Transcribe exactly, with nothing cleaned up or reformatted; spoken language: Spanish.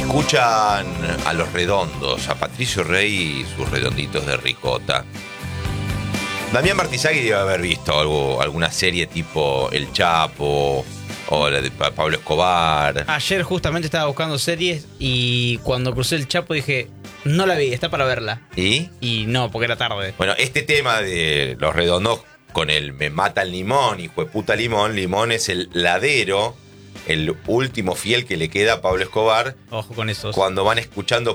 Escuchan a Los Redondos, a Patricio Rey y sus redonditos de ricota. Damián Martizagui debe haber visto algo, alguna serie tipo El Chapo o la de Pa- Pablo Escobar. Ayer justamente estaba buscando series y cuando crucé el Chapo dije, no la vi, está para verla. ¿Y? Y no, porque era tarde. Bueno, este tema de Los Redondos con el Me mata el limón, hijo de puta limón. Limón es el ladero, el último fiel que le queda a Pablo Escobar. Ojo con eso. Cuando van escuchando